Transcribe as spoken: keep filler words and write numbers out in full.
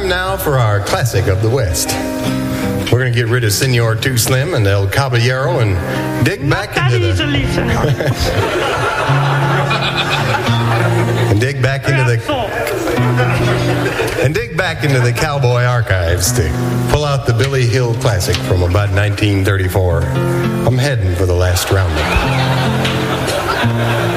time now for our classic of the West. We're going to get rid of Senor Too Slim and El Caballero and dig back Not into that the... easily, senor. and dig back into the... and dig back into the cowboy archives to pull out the Billy Hill Classic from about nineteen thirty-four. I'm heading for the last roundup.